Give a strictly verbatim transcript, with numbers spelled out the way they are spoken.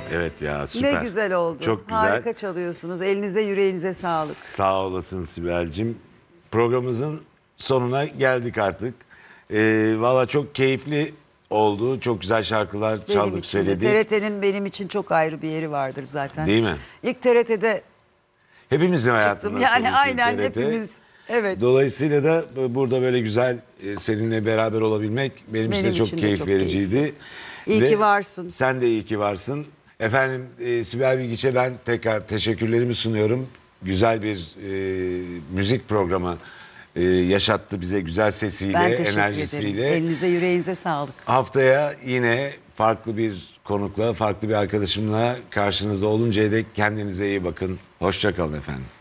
Evet ya, süper. Ne güzel oldu. Çok güzel. Harika çalıyorsunuz. Elinize yüreğinize sağlık. Sağ olasın Sibel'cim. Programımızın sonuna geldik artık. Ee, Valla çok keyifli oldu. Çok güzel şarkılar Benim çaldık, için de. söyledik. T R T'nin benim için çok ayrı bir yeri vardır zaten. Değil mi? İlk T R T'de Hepimizin hayatında. çıktım. Yani tabii ki aynen T R T. hepimiz. Evet. Dolayısıyla da burada böyle güzel e, seninle beraber olabilmek benim, için de Benim çok için de keyif çok vericiydi. İyi Ve ki varsın. Sen de iyi ki varsın. Efendim e, Sibel Bilgiç'e ben tekrar teşekkürlerimi sunuyorum. Güzel bir e, müzik programı e, yaşattı bize, güzel sesiyle, Ben teşekkür enerjisiyle. ederim. Elinize yüreğinize sağlık. Haftaya yine farklı bir konukla, farklı bir arkadaşımla karşınızda oluncaya dek kendinize iyi bakın. Hoşça kalın efendim.